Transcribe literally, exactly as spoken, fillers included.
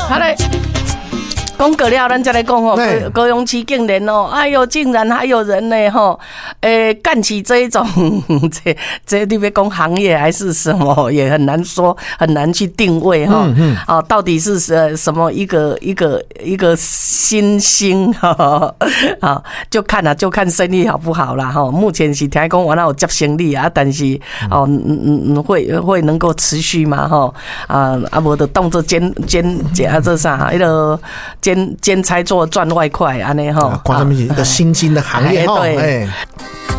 好嘞。讲过了，咱再来讲吼，高高雄市竟然哦，哎呦，竟然还有人呢吼，诶，干起这一种，这这你别讲行业还是什么，也很难说，很难去定位哈。嗯嗯。哦，到底是呃什么一个一个一个新兴哈？啊，就看啊，就看生意好不好啦哈。目前是听讲完了有接生意啊，但是哦，嗯嗯嗯，会会能够持续嘛哈？啊啊，无就当做兼兼兼啊这啥，迄个。兼兼差做赚外快，安尼哈， 看他们一个新兴的行业哈，哎。